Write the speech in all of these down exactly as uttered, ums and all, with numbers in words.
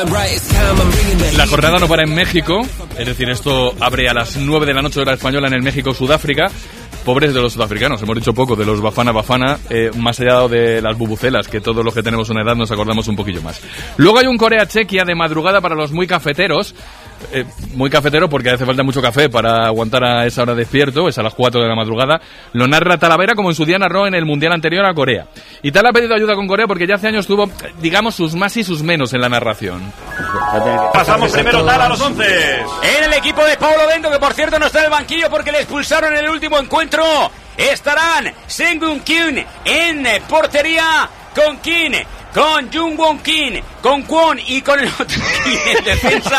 La jornada no para en México, es decir, esto abre a las nueve de la noche hora española en el México-Sudáfrica. Pobres de los sudafricanos, hemos dicho poco de los Bafana Bafana, eh, más allá de las bubucelas, que todos los que tenemos una edad nos acordamos un poquillo más. Luego hay un Corea-Chequia de madrugada para los muy cafeteros, eh, muy cafetero porque hace falta mucho café para aguantar a esa hora despierto, es a las cuatro de la madrugada. Lo narra Talavera como en su día narró en el Mundial anterior a Corea. Y Tal ha pedido ayuda con Corea porque ya hace años tuvo, digamos, sus más y sus menos en la narración. Pasamos primero Tal a los once. En el equipo de Paulo Bento, que por cierto no está en el banquillo porque le expulsaron en el último encuentro, estarán Seung-Won Kim en portería con Kim, con Jung-Won Kim, con Kwon y con el otro Kim en defensa.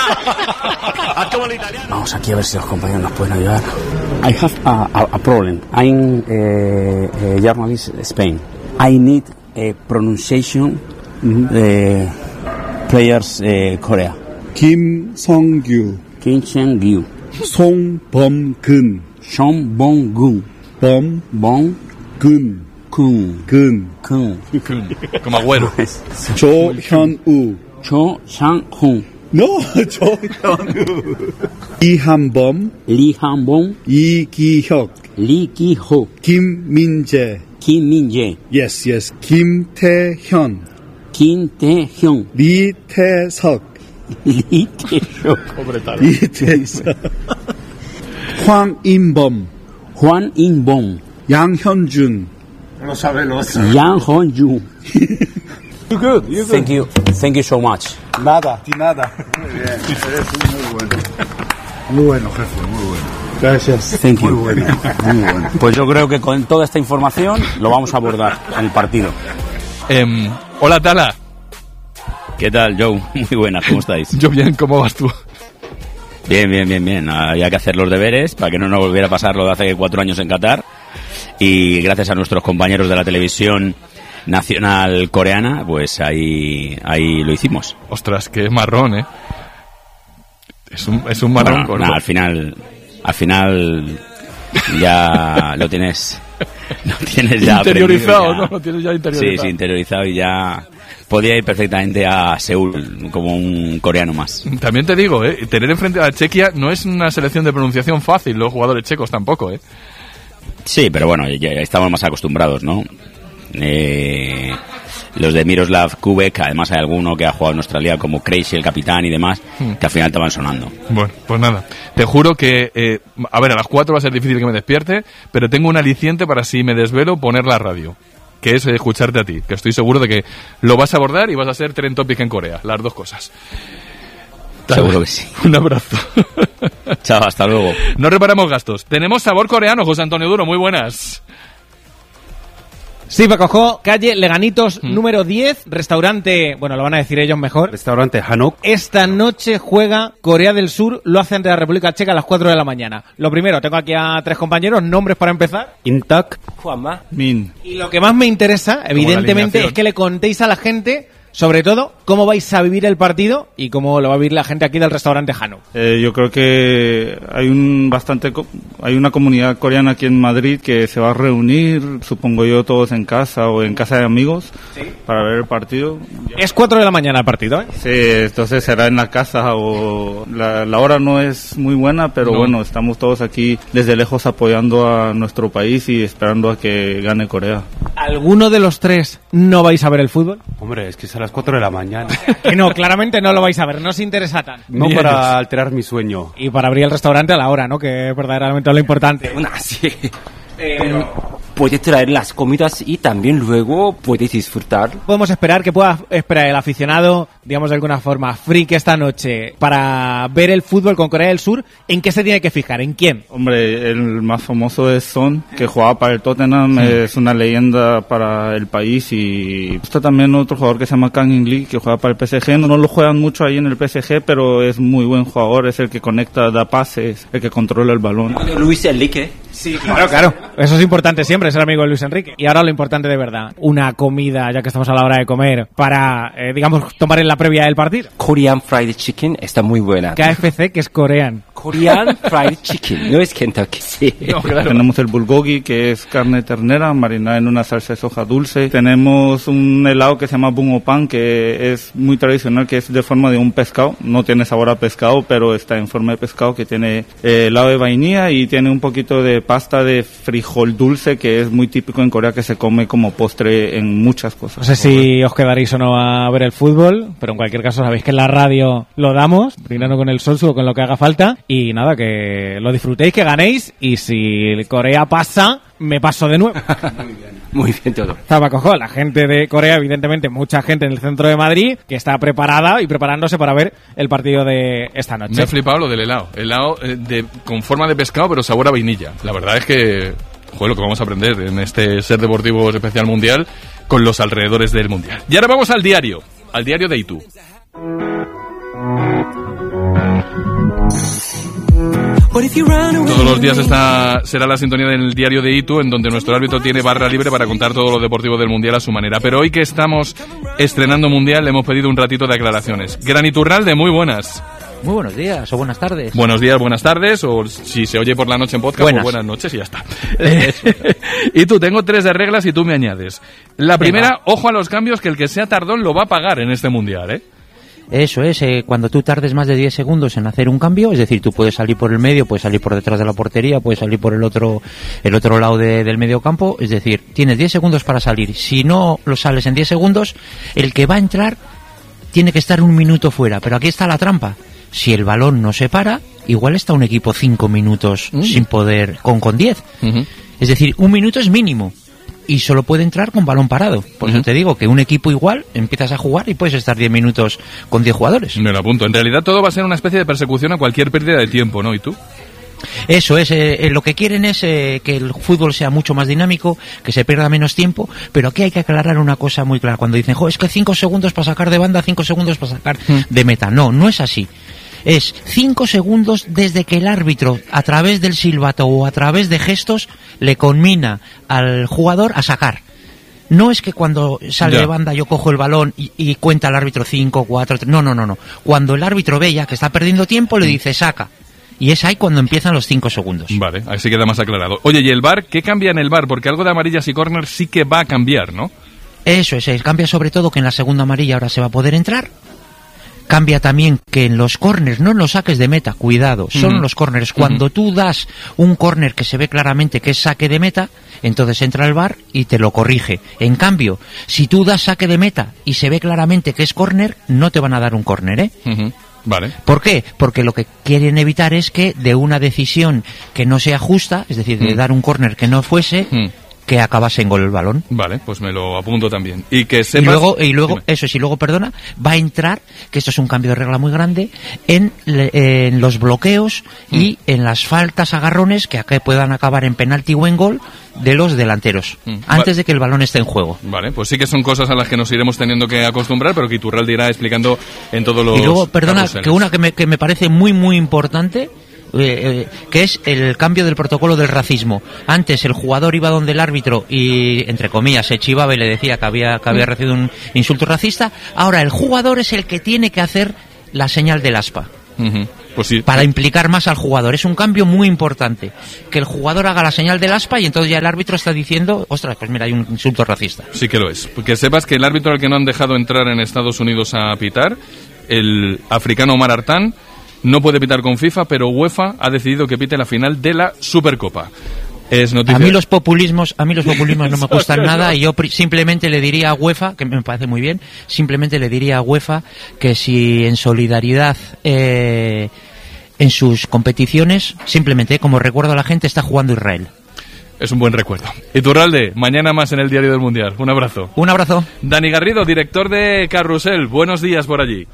Vamos aquí a ver si los compañeros nos pueden ayudar. I have a, a, a problem. I'm a, a journalist in Spain. I need a pronunciation mm-hmm. uh, players uh, Korea. Kim Song-gyu. Kim Song-gyu. Song Bom-gun. Song Bom-gun. Bom Bom-gun. Kun. Kun. Kun. Kun. Como Agüero. Cho Hyun-woo. Cho Sang-hun. No, Cho Hyun-woo. Lee Han-bom. Lee Han-bom. Lee Ki-hyuk. Lee Ki-hyuk. Kim Min-jae. Kim Min-jae. Yes, yes. Kim Tae-hyun. Kim Tae-hyun. Lee Tae-seok. Lee Tae-seok. Pobre tal. Lee Tae-seok. Hwang In-bom. Hwang In-bom. Yang Hyun-jun. No sabe los. Yang Hyun-jun. You good, you good. Thank you, thank you so much. Nada, ti nada. Muy bien, eres muy bueno. Muy bueno, jefe, muy bueno. Gracias. Thank you. Muy bueno, muy bueno. Pues yo creo que con toda esta información lo vamos a abordar en el partido. Eh, hola, Tala. ¿Qué tal, Joe? Muy buenas, ¿cómo estáis? Yo bien, ¿cómo vas tú? Bien, bien, bien, bien. Había que hacer los deberes para que no nos volviera a pasar lo de hace cuatro años en Qatar. Y gracias a nuestros compañeros de la televisión nacional coreana, pues ahí ahí lo hicimos. Ostras, qué marrón, ¿eh? Es un, es un marrón. Bueno, nah, al final, al final ya lo tienes, lo tienes ya interiorizado, ya. ¿no? Lo tienes ya interiorizado. Sí, sí, interiorizado y ya podía ir perfectamente a Seúl como un coreano más. También te digo, ¿eh? Tener enfrente a Chequia no es una selección de pronunciación fácil, los jugadores checos tampoco, ¿eh? Sí, pero bueno, ya estamos más acostumbrados, ¿no? Eh, los de Miroslav Kubek, además hay alguno que ha jugado en Australia como Crazy, el capitán y demás, hmm. que al final te van sonando. Bueno, pues nada, te juro que, eh, a ver, a las cuatro va a ser difícil que me despierte, pero tengo un aliciente para si me desvelo poner la radio, que es escucharte a ti, que estoy seguro de que lo vas a abordar y vas a ser trend topic en Corea, las dos cosas. Seguro que sí. Un abrazo. Chao, hasta luego. No reparamos gastos. Tenemos sabor coreano, José Antonio Duro, muy buenas. Sí, Paco, calle Leganitos, mm. número diez, restaurante, bueno, lo van a decir ellos mejor. Restaurante Hanok. Esta noche juega Corea del Sur, lo hace ante la República Checa a las cuatro de la mañana. Lo primero, tengo aquí a tres compañeros, nombres para empezar. Intak. Juanma. Min. Y lo que más me interesa, evidentemente, es que le contéis a la gente, sobre todo, cómo vais a vivir el partido y cómo lo va a vivir la gente aquí del restaurante Hanok. Eh, yo creo que hay un bastante hay una comunidad coreana aquí en Madrid que se va a reunir, supongo yo, todos en casa o en casa de amigos, ¿sí?, para ver el partido. Es cuatro de la mañana el partido, ¿eh? Sí, entonces será en la casa o la, la hora no es muy buena, pero no. Bueno, estamos todos aquí desde lejos apoyando a nuestro país y esperando a que gane Corea. ¿Alguno de los tres no vais a ver el fútbol? Hombre, es que es a las cuatro de la mañana. Que no, claramente no lo vais a ver, no os interesa tanto. No para ellos. Alterar mi sueño. Y para abrir el restaurante a la hora, ¿no? Que es verdaderamente lo importante. Una, sí. Eh, Pero puedes traer las comidas y también luego puedes disfrutar. Podemos esperar que pueda esperar el aficionado, digamos de alguna forma, freak esta noche para ver el fútbol con Corea del Sur. ¿En qué se tiene que fijar? ¿En quién? Hombre, el más famoso es Son, que jugaba para el Tottenham, sí. Es una leyenda para el país. Y está también otro jugador que se llama Kang In-lee, que juega para el P S G. No, no lo juegan mucho ahí en el P S G, pero es muy buen jugador, es el que conecta, da pases, el que controla el balón. Luis Enrique. Sí, claro, claro. Eso es importante siempre, ser amigo de Luis Enrique. Y ahora lo importante de verdad, una comida, ya que estamos a la hora de comer, para, eh, digamos, tomar en la previa del partido. Korean Fried Chicken está muy buena. K F C, que es coreano. Korean Fried Chicken, no es Kentucky, sí. No, claro. Tenemos el bulgogi, que es carne ternera marinada en una salsa de soja dulce. Tenemos un helado que se llama bungopan, que es muy tradicional, que es de forma de un pescado. No tiene sabor a pescado, pero está en forma de pescado, que tiene eh, helado de vainilla y tiene un poquito de pasta de frijol dulce, que es muy típico en Corea, que se come como postre en muchas cosas. No sé si os quedaréis o no a ver el fútbol, pero en cualquier caso sabéis que en la radio lo damos, brindando con el Solsu o con lo que haga falta. Y nada, que lo disfrutéis, que ganéis, y si Corea pasa, me paso de nuevo. Muy bien, muy bien todo. Zabacojo, la gente de Corea, evidentemente mucha gente en el centro de Madrid que está preparada y preparándose para ver el partido de esta noche. Me ha flipado lo del helado. Helado eh, de, con forma de pescado, pero sabor a vainilla. La verdad es que, joder, lo que vamos a aprender en este Ser Deportivos Especial Mundial con los alrededores del Mundial. Y ahora vamos al diario, al diario de Itu. Todos los días esta será la sintonía del diario de Itu, en donde nuestro árbitro tiene barra libre para contar todo lo deportivo del Mundial a su manera. Pero hoy que estamos estrenando Mundial, le hemos pedido un ratito de aclaraciones. Gran Iturralde, muy buenas. Muy buenos días o buenas tardes. Buenos días, buenas tardes, o si se oye por la noche en podcast, buenas, buenas noches y ya está. Y tú, tengo tres de reglas y tú me añades. La primera, Venga. Ojo a los cambios, que el que sea tardón lo va a pagar en este Mundial, ¿eh? Eso es, eh, cuando tú tardes más de diez segundos en hacer un cambio, es decir, tú puedes salir por el medio, puedes salir por detrás de la portería, puedes salir por el otro el otro lado de, del medio campo, es decir, tienes diez segundos para salir. Si no lo sales en diez segundos, el que va a entrar tiene que estar un minuto fuera, pero aquí está la trampa. Si el balón no se para, igual está un equipo cinco minutos mm. sin poder, con con diez. Uh-huh. Es decir, un minuto es mínimo. Y solo puede entrar con balón parado. Por uh-huh. eso te digo que un equipo igual empiezas a jugar y puedes estar diez minutos con diez jugadores. Me lo apunto. En realidad todo va a ser una especie de persecución a cualquier pérdida de tiempo, ¿no? ¿Y tú? Eso es, eh, lo que quieren es eh, que el fútbol sea mucho más dinámico, que se pierda menos tiempo, pero aquí hay que aclarar una cosa muy clara. Cuando dicen, jo, es que cinco segundos para sacar de banda, cinco segundos para sacar uh-huh. de meta. No, no es así. Es cinco segundos desde que el árbitro, a través del silbato o a través de gestos, le conmina al jugador a sacar. No es que cuando sale ya. de banda yo cojo el balón y, y cuenta el árbitro cinco, cuatro, tres. No, no, no, no. Cuando el árbitro ve ya que está perdiendo tiempo, le dice saca. Y es ahí cuando empiezan los cinco segundos. Vale, así queda más aclarado. Oye, ¿y el V A R? ¿Qué cambia en el V A R? Porque algo de amarillas y córner sí que va a cambiar, ¿no? Eso es, es, cambia sobre todo que en la segunda amarilla ahora se va a poder entrar. Cambia también que en los córners, no en los saques de meta, cuidado, son uh-huh. los córners. Cuando uh-huh. tú das un córner que se ve claramente que es saque de meta, entonces entra el V A R y te lo corrige. En cambio, si tú das saque de meta y se ve claramente que es córner, no te van a dar un córner, ¿eh? Uh-huh. Vale. ¿Por qué? Porque lo que quieren evitar es que de una decisión que no sea justa, es decir, de uh-huh. dar un córner que no fuese... Uh-huh. que acabase en gol el balón. Vale, pues me lo apunto también. Y que sepas... Y luego, y luego eso sí, luego, perdona, va a entrar, que esto es un cambio de regla muy grande, en, en los bloqueos mm. y en las faltas, agarrones, que acá puedan acabar en penalti o en gol, de los delanteros, mm. antes Va- de que el balón esté en juego. Vale, pues sí que son cosas a las que nos iremos teniendo que acostumbrar, pero que Iturralde irá explicando en todos los... Y luego, perdona, que una que me, que me parece muy, muy importante... Eh, eh, que es el cambio del protocolo del racismo. Antes el jugador iba donde el árbitro y, entre comillas, se chivaba y le decía que había, que había recibido un insulto racista. Ahora el jugador es el que tiene que hacer la señal del aspa. Uh-huh. Pues sí. Para implicar más al jugador. Es un cambio muy importante. Que el jugador haga la señal del aspa y entonces ya el árbitro está diciendo, ostras, pues mira, hay un insulto racista. Sí que lo es. Que sepas que el árbitro al que no han dejado entrar en Estados Unidos a pitar, el africano Omar Artán, no puede pitar con FIFA, pero UEFA ha decidido que pite la final de la Supercopa. Es noticia. A mí los populismos, a mí los populismos no me gustan nada y yo pri- simplemente le diría a UEFA, que me parece muy bien, simplemente le diría a UEFA que si en solidaridad eh, en sus competiciones, simplemente como recuerdo a la gente, está jugando Israel. Es un buen recuerdo. Iturralde, mañana más en el Diario del Mundial. Un abrazo. Un abrazo. Dani Garrido, director de Carrusel. Buenos días por allí.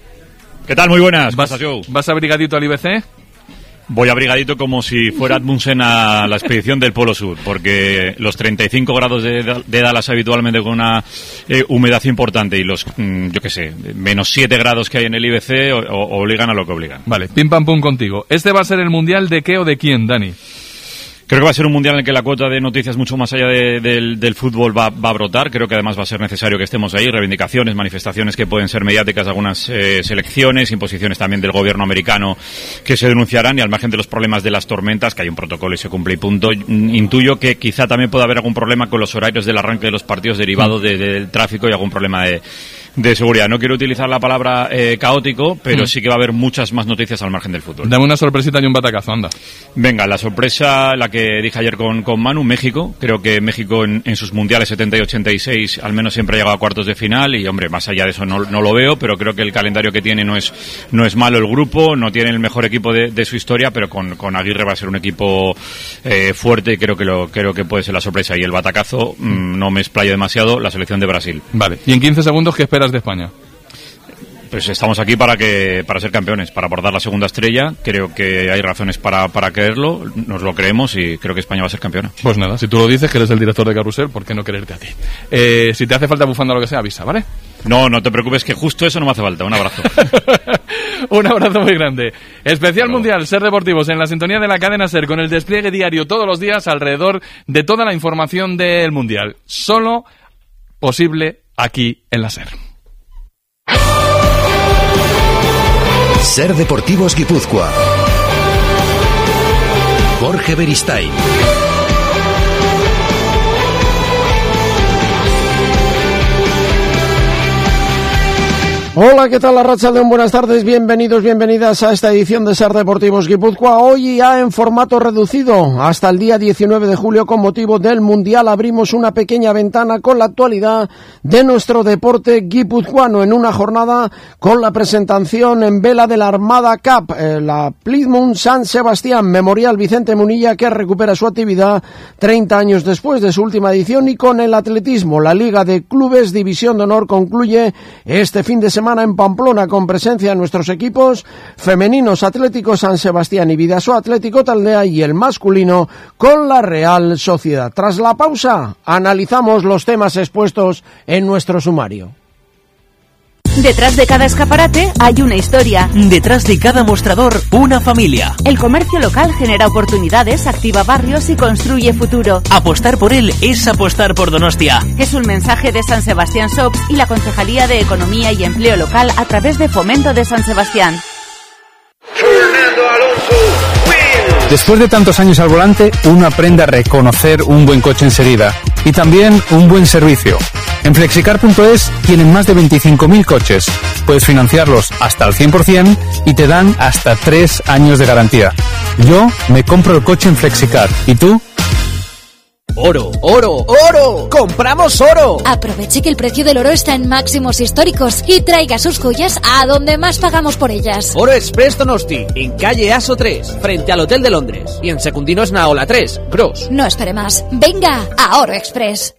¿Qué tal? Muy buenas. ¿Vas, ¿Vas abrigadito al I B C? Voy abrigadito como si fuera Edmundsen a la expedición del Polo Sur, porque los treinta y cinco grados de, de Dallas habitualmente con una eh, humedad importante y los, mm, yo qué sé, menos siete grados que hay en el I B C o, o, obligan a lo que obligan. Vale, pim pam pum contigo. ¿Este va a ser el Mundial de qué o de quién, Dani? Creo que va a ser un mundial en el que la cuota de noticias mucho más allá de, del, del fútbol va, va a brotar. Creo que además va a ser necesario que estemos ahí. Reivindicaciones, manifestaciones que pueden ser mediáticas de algunas eh, selecciones, imposiciones también del gobierno americano que se denunciarán, y al margen de los problemas de las tormentas, que hay un protocolo y se cumple y punto. Intuyo que quizá también pueda haber algún problema con los horarios del arranque de los partidos derivado de, de, del tráfico y algún problema de, de seguridad. No quiero utilizar la palabra eh, caótico, pero mm. sí que va a haber muchas más noticias al margen del fútbol. Dame una sorpresita y un batacazo, anda. Venga, la sorpresa, la que dije ayer con, con Manu, México. Creo que México en, en sus mundiales setenta y ochenta y seis al menos siempre ha llegado a cuartos de final, y hombre, más allá de eso no, no lo veo, pero creo que el calendario que tiene no es, no es malo el grupo, no tiene el mejor equipo de, de su historia, pero con, con Aguirre va a ser un equipo eh, fuerte, y creo que, lo, creo que puede ser la sorpresa. Y el batacazo, mmm, no me explayo demasiado, la selección de Brasil. Vale, y en quince segundos, ¿qué esperas de España? Pues estamos aquí para que para ser campeones, para abordar la segunda estrella. Creo que hay razones para, para creerlo, nos lo creemos, y creo que España va a ser campeona. Pues nada, si tú lo dices, que eres el director de Carrusel, ¿por qué no creerte a ti? Eh, si te hace falta bufanda o lo que sea, avisa, ¿vale? No, no te preocupes, que justo eso no me hace falta. Un abrazo. Un abrazo muy grande. Especial Mundial Ser Deportivos en la sintonía de la cadena Ser, con el despliegue diario todos los días alrededor de toda la información del Mundial. Solo posible aquí en la Ser. Ser Deportivos Guipúzcoa. Jorge Beristain. Hola, ¿qué tal? Arratsaldeon, buenas tardes, bienvenidos, bienvenidas a esta edición de Ser Deportivos Guipúzcoa. Hoy ya en formato reducido, hasta el día diecinueve de julio, con motivo del Mundial, abrimos una pequeña ventana con la actualidad de nuestro deporte guipuzcoano, en una jornada con la presentación en vela de la Armada Cup, eh, la Plymouth San Sebastián, Memorial Vicente Munilla, que recupera su actividad treinta años después de su última edición. Y con el atletismo, la Liga de Clubes División de Honor concluye este fin de semana en Pamplona, con presencia de nuestros equipos femeninos Atlético San Sebastián y Bidasoa Atlético Taldea, y el masculino con la Real Sociedad. Tras la pausa, analizamos los temas expuestos en nuestro sumario. Detrás de cada escaparate hay una historia. Detrás de cada mostrador, una familia. El comercio local genera oportunidades, activa barrios y construye futuro. Apostar por él es apostar por Donostia. Es un mensaje de San Sebastián Shops y la Concejalía de Economía y Empleo Local a través de Fomento de San Sebastián. Fernando Alonso. Después de tantos años al volante, uno aprende a reconocer un buen coche enseguida y también un buen servicio. En flexicar punto es tienen más de veinticinco mil coches. Puedes financiarlos hasta al cien por ciento y te dan hasta tres años de garantía. Yo me compro el coche en Flexicar. ¿Y tú? Oro, oro, oro. ¡Compramos oro! Aproveche que el precio del oro está en máximos históricos y traiga sus joyas a donde más pagamos por ellas. Oro Express Donosti, en calle Aso tres, frente al Hotel de Londres. Y en Secundino Esnaola tres, Gros. No espere más. Venga a Oro Express.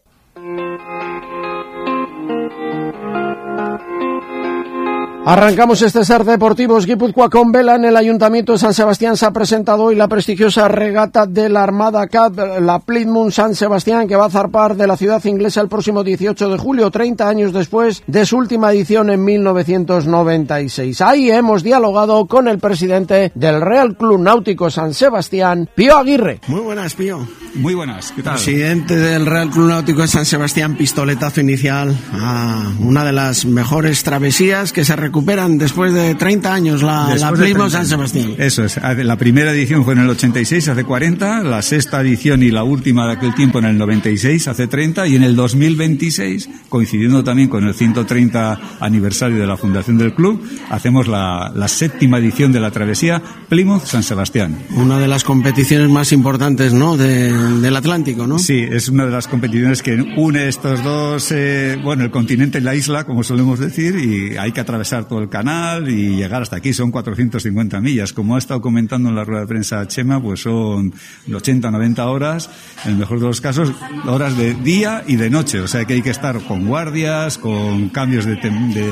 Arrancamos este Ser Deportivos Guipúzcoa con vela. En el Ayuntamiento de San Sebastián se ha presentado hoy la prestigiosa regata de la Armada Cup, la Plymouth San Sebastián, que va a zarpar de la ciudad inglesa el próximo dieciocho de julio, treinta años después de su última edición en mil novecientos noventa y seis. Ahí hemos dialogado con el presidente del Real Club Náutico San Sebastián, Pío Aguirre. Muy buenas, Pío. Muy buenas, ¿qué tal? Presidente del Real Club Náutico de San Sebastián, pistoletazo inicial a una de las mejores travesías que se recuperan después de treinta años, la, la Plymouth San Sebastián. Eso es, la primera edición fue en el ochenta y seis, hace cuarenta, la sexta edición y la última de aquel tiempo en el noventa y seis, hace treinta, y en el dos mil veintiséis, coincidiendo también con el ciento treinta aniversario de la fundación del club, hacemos la, la séptima edición de la travesía Plymouth San Sebastián. Una de las competiciones más importantes, ¿no?, de, del Atlántico, ¿no? Sí, es una de las competiciones que une estos dos, eh, bueno, el continente y la isla, como solemos decir, y hay que atravesar todo el canal y llegar hasta aquí. Son cuatrocientas cincuenta millas. Como ha estado comentando en la rueda de prensa Chema, pues son ochenta, noventa horas, en el mejor de los casos, horas de día y de noche. O sea que hay que estar con guardias, con cambios de, tem- de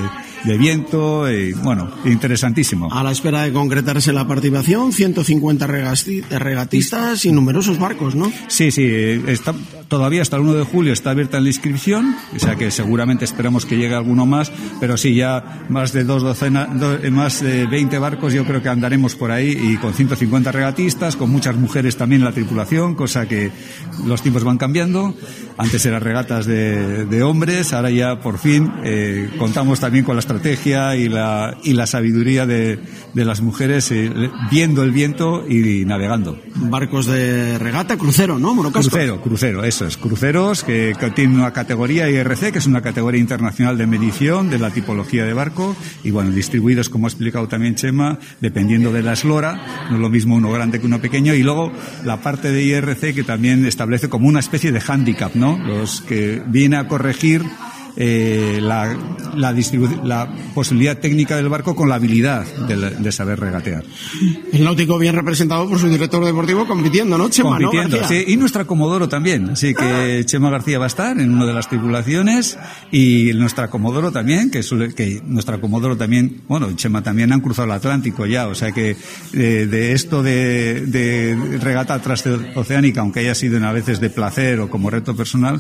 de viento, y bueno, interesantísimo. A la espera de concretarse la participación, ciento cincuenta regasti- regatistas y numerosos barcos, ¿no? Sí, sí, está, todavía hasta el uno de julio está abierta la inscripción, o sea que seguramente esperamos que llegue alguno más, pero sí, ya más de dos docenas, do, más de veinte barcos yo creo que andaremos por ahí, y con ciento cincuenta regatistas, con muchas mujeres también en la tripulación, cosa que los tiempos van cambiando. Antes eran regatas de, de hombres, ahora ya por fin eh, contamos también con la estrategia y la, y la sabiduría de, de las mujeres, eh, viendo el viento y navegando. Barcos de regata, crucero, ¿no? Monocasco. Crucero, crucero, eso es. Cruceros que, que tienen una categoría I R C, que es una categoría internacional de medición de la tipología de barco, y bueno, distribuidos, como ha explicado también Chema, dependiendo de la eslora, no es lo mismo uno grande que uno pequeño, y luego la parte de I R C que también establece como una especie de hándicap, ¿no? Los que viene a corregir eh, la, la, distribu- la posibilidad técnica del barco con la habilidad de, de saber regatear. El Náutico bien representado por su director deportivo compitiendo, ¿no, Chema? Compitiendo, ¿no, sí, y nuestra Comodoro también, así que ah. Chema García va a estar en una de las tripulaciones, y nuestra Comodoro también, que, suele, que nuestra Comodoro también, bueno, Chema también han cruzado el Atlántico ya, o sea que eh, de esto de, de regata transoceánica, aunque haya sido a veces de placer o como reto personal,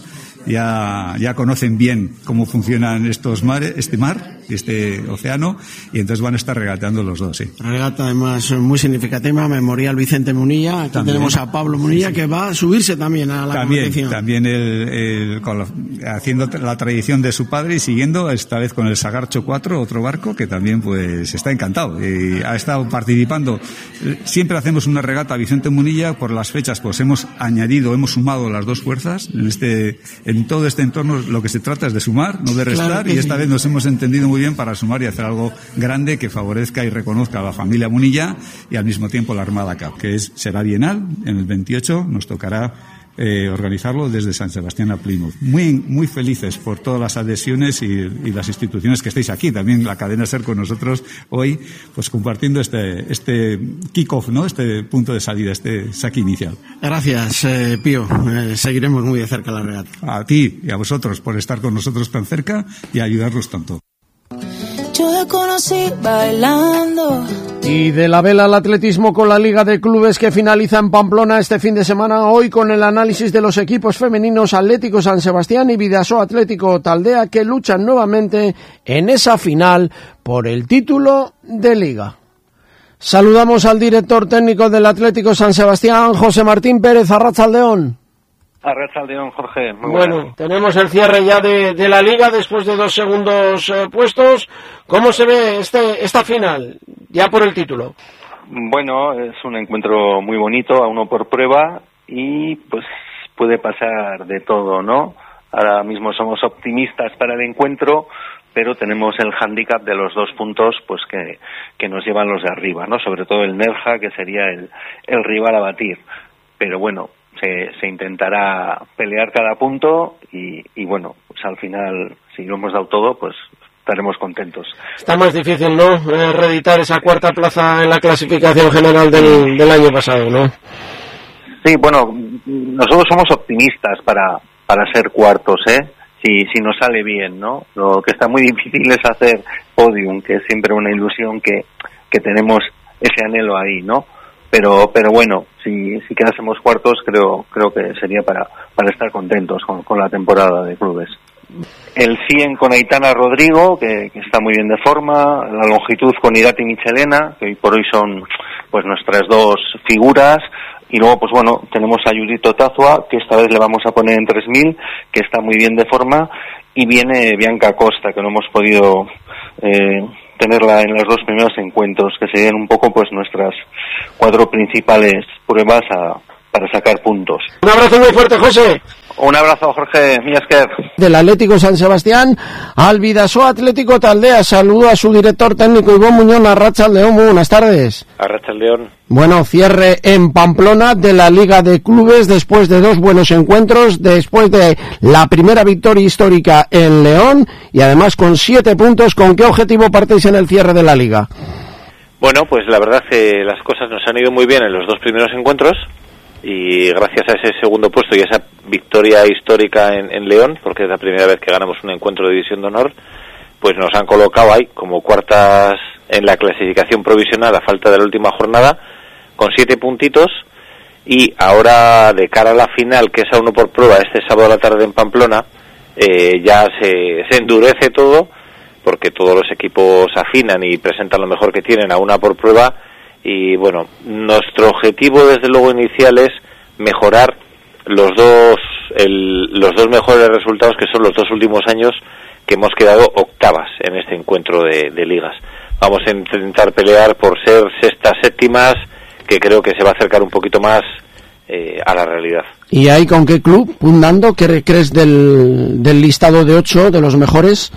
ya, ya conocen bien cómo funcionan estos mares, este mar, este océano, y entonces van a estar regateando los dos, sí. Regata además muy significativa, Memorial Vicente Munilla. Aquí también tenemos a Pablo Munilla, sí, sí, que va a subirse también a la también, competición. También el, el, con la, haciendo la tradición de su padre y siguiendo esta vez con el Sagarcho cuatro, otro barco que también pues está encantado y ha estado participando. Siempre hacemos una regata a Vicente Munilla, por las fechas pues hemos añadido, hemos sumado las dos fuerzas. En este, en todo este entorno lo que se trata es de sumar, no de restar, claro, y esta sí. vez nos hemos entendido muy bien para sumar y hacer algo grande que favorezca y reconozca a la familia Munilla y al mismo tiempo la Armada Cup, que es, será bienal. En el veintiocho nos tocará eh, organizarlo desde San Sebastián a Plymouth. Muy, muy felices por todas las adhesiones y, y las instituciones que estáis aquí, también la cadena SER con nosotros hoy, pues compartiendo este, este kick-off, ¿no? Este punto de salida, este saque inicial. Gracias, eh, Pío. Eh, seguiremos muy de cerca la regata. A ti y a vosotros por estar con nosotros tan cerca y ayudarnos tanto. Yo te conocí bailando. Y de la vela al atletismo con la Liga de Clubes que finaliza en Pamplona este fin de semana, hoy con el análisis de los equipos femeninos Atlético San Sebastián y Bidasoa Atlético Taldea, que luchan nuevamente en esa final por el título de Liga. Saludamos al director técnico del Atlético San Sebastián, José Martín Pérez. Arratsaldeón. Arratsaldeón, Jorge. Muy bueno, buena. Tenemos el cierre ya de, de la Liga después de dos segundos eh, puestos. ¿Cómo se ve este esta final, ya por el título? Bueno, es un encuentro muy bonito, a uno por prueba, y pues puede pasar de todo, ¿no? Ahora mismo somos optimistas para el encuentro, pero tenemos el hándicap de los dos puntos pues que, que nos llevan los de arriba, ¿no? Sobre todo el Nerja, que sería el, el rival a batir. Pero bueno, Se, se intentará pelear cada punto y, y bueno, pues al final, si lo hemos dado todo, pues estaremos contentos. Está más difícil, ¿no?, eh, reeditar esa cuarta plaza en la clasificación general del, del año pasado, ¿no? Sí, bueno, nosotros somos optimistas para, para ser cuartos, ¿eh? Si, si nos sale bien, ¿no? Lo que está muy difícil es hacer podium, que es siempre una ilusión que, que tenemos ese anhelo ahí, ¿no? Pero, pero bueno, si, si quedásemos cuartos, creo, creo que sería para, para estar contentos con, con la temporada de clubes. El cien con Aitana Rodrigo, que, que está muy bien de forma, la longitud con Irati Michelena, que hoy por hoy son pues nuestras dos figuras, y luego pues bueno, tenemos a Yurito Tazua, que esta vez le vamos a poner en tres mil, que está muy bien de forma, y viene Bianca Costa, que no hemos podido eh, tenerla en los dos primeros encuentros, que serían un poco pues nuestras cuatro principales pruebas a, para sacar puntos. Un abrazo muy fuerte, José. Un abrazo, Jorge Miasker. Del Atlético San Sebastián al Bidasoa Atlético Taldea. Saludo a su director técnico Iván Muñoz. Arratsaldeón, muy buenas tardes. Arratsaldeón. Bueno, cierre en Pamplona de la Liga de Clubes después de dos buenos encuentros, después de la primera victoria histórica en León y además con siete puntos. ¿Con qué objetivo partéis en el cierre de la Liga? Bueno, pues la verdad que las cosas nos han ido muy bien en los dos primeros encuentros, y gracias a ese segundo puesto y a esa victoria histórica en, en León, porque es la primera vez que ganamos un encuentro de división de honor, pues nos han colocado ahí como cuartas en la clasificación provisional a falta de la última jornada, con siete puntitos, y ahora de cara a la final, que es a uno por prueba este sábado a la tarde en Pamplona, eh, ya se, se endurece todo, porque todos los equipos afinan y presentan lo mejor que tienen a una por prueba, y bueno, nuestro objetivo desde luego inicial es mejorar los dos el, los dos mejores resultados, que son los dos últimos años que hemos quedado octavas en este encuentro de, de ligas. Vamos a intentar pelear por ser sextas, séptimas, que creo que se va a acercar un poquito más eh, a la realidad. ¿Y ahí con qué club, Pundando, qué crees del, del listado de ocho de los mejores?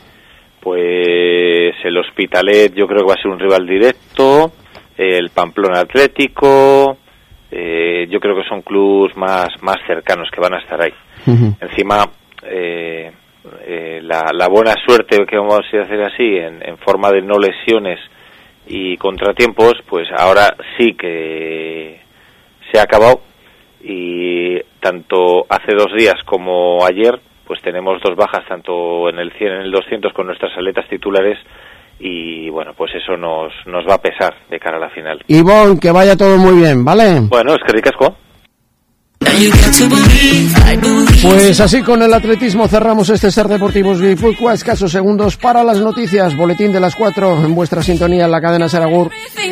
Pues el Hospitalet yo creo que va a ser un rival directo, el Pamplona Atlético, eh, yo creo que son clubes más, más cercanos que van a estar ahí. Uh-huh. Encima, eh, eh, la, la buena suerte que vamos a hacer así, en, en forma de no lesiones y contratiempos, pues ahora sí que se ha acabado, y tanto hace dos días como ayer, pues tenemos dos bajas, tanto en el cien, en el doscientos, con nuestras atletas titulares, y bueno, pues eso nos, nos va a pesar de cara a la final. Ivonne, que vaya todo muy bien, ¿vale? Bueno, es que ricasco. Pues así con el atletismo cerramos este Ser Deportivos Guipúzcoa. Escasos segundos para las noticias. Boletín de las cuatro en vuestra sintonía en la cadena Seragur.